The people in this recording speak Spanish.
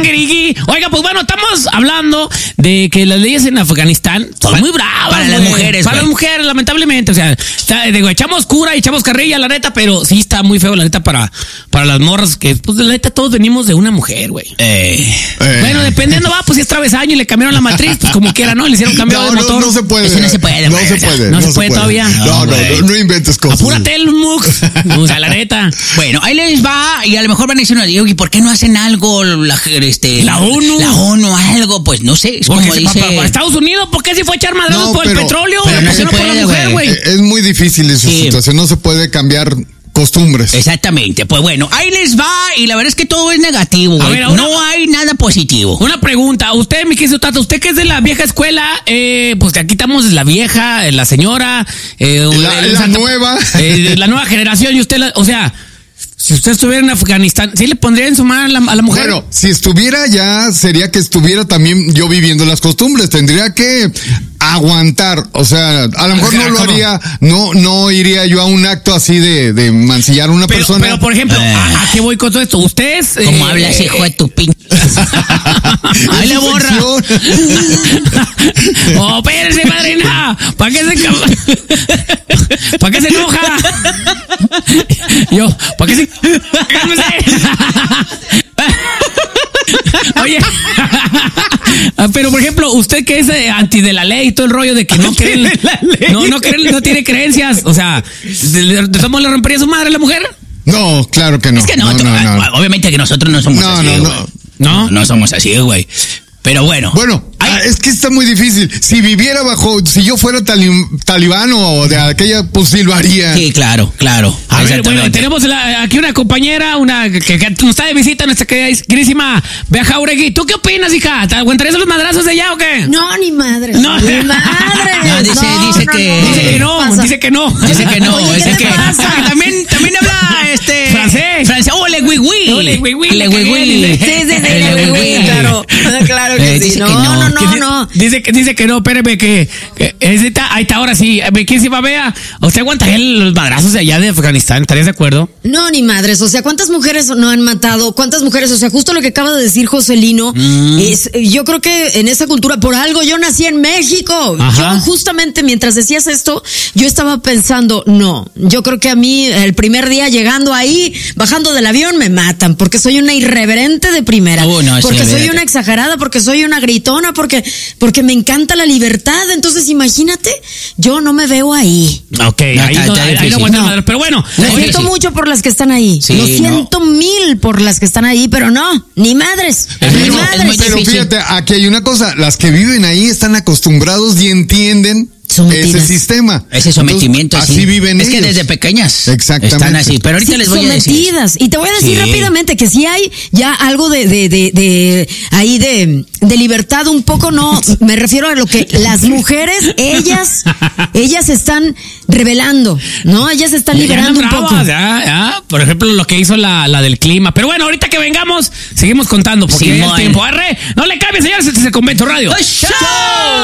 Tangerigi. Oiga, pues bueno, estamos hablando de que las leyes en Afganistán son muy bravas. Para las mujeres, Para las mujeres, lamentablemente. O sea, digo, echamos cura y echamos carrilla, la neta, pero sí está muy feo, la neta, para las morras, que pues la neta todos venimos de una mujer, güey. Bueno, dependiendo, pues si es travesaño y le cambiaron la matriz, pues como quiera, ¿no? Le hicieron cambio de motor. No se puede. Eso no se puede. No se puede. No se puede todavía. No inventes cosas. Apúrate el mux. O sea, la neta. Bueno, ahí les va, y a lo mejor van a decir, ¿y por qué no hacen algo la ONU? La ONU, algo, pues no sé. Es como dice... Para Estados Unidos, ¿por qué si fue a echar madrazos por el petróleo? Pero no se por la mujer, güey. Es muy difícil esa situación, no se puede cambiar costumbres. Exactamente, pues bueno, ahí les va, y la verdad es que todo es negativo, güey. No hay nada positivo. Una pregunta, usted, mi querido Tato, usted que es de la vieja escuela, pues que aquí estamos la vieja, la señora, la nueva. La nueva generación, y usted, o sea, si usted estuviera en Afganistán, ¿sí le pondría en su mano a la mujer? Bueno, si estuviera ya, sería que estuviera también yo viviendo las costumbres. Tendría que aguantar. O sea, a lo mejor no lo haría, no iría yo a un acto así de mancillar a una persona. Pero, por ejemplo, ¿a qué voy con todo esto? Usted es... ¿Cómo hablas, hijo de tu pin? ¡Ay, le borra! ¡Oh, espérese, madrina! ¿Para qué se enoja? Yo, ¿para qué se... ¡Cálmese! Oye, pero por ejemplo, usted que es anti de la ley y todo el rollo de que no creen, no tiene creencias, o sea, ¿somos le rompería su madre a la mujer? No, claro que no. Es que no. Obviamente que nosotros no somos así, güey. No somos así, güey. Pero bueno. Bueno, es que está muy difícil. Si viviera si yo fuera talibán o de aquella, pues silbaría. Sí, claro. A ver, bueno, tenemos aquí una compañera, que nos está de visita, nuestra queridísima Bea Jauregui. ¿Tú qué opinas, hija? ¿Te aguantarías los madrazos de allá o qué? No, ni madre. No. Ni madre. No, dice que no. Dice que no. Oye, ¿qué te pasa? También habla francés. Oh, le oui. Sí, claro que sí. No. Dice que no, espéreme, que ahí está, ahora sí. ¿Quién se va a ver? ¿Usted aguantaría los madrazos de allá de Afganistán? ¿Estarías de acuerdo? No, ni madres. O sea, ¿cuántas mujeres no han matado? ¿Cuántas mujeres? O sea, justo lo que acaba de decir Joselino, yo creo que en esa cultura, por algo yo nací en México. Ajá. Yo justamente mientras decías esto, yo estaba pensando, no, yo creo que a mí el primer día llegando ahí, bajando del avión, me matan, porque soy una irreverente de primera. Porque soy una exagerada, porque soy una gritona, porque me encanta la libertad. Entonces, imagínate, yo no me veo ahí. Ok, ahí no aguanta madre. Pero bueno, lo siento mucho por las que están ahí. Sí, lo siento mil por las que están ahí, pero no, ni madres. Pero fíjate, aquí hay una cosa, las que viven ahí están acostumbrados y entienden ese sistema. Ese sometimiento. Entonces, así viven ellos. Es que desde pequeñas están así. Pero ahorita les voy a decir. Sometidas. Y te voy a decir rápidamente que sí hay ya algo de libertad un poco, no, me refiero a lo que las mujeres, ellas están revelando, ¿no? Ellas se están liberando un poco. Por ejemplo, lo que hizo la del clima. Pero bueno, ahorita que vengamos, seguimos contando, porque ya es tiempo. No le cambies, señores, este es el Convento Radio. ¡Show!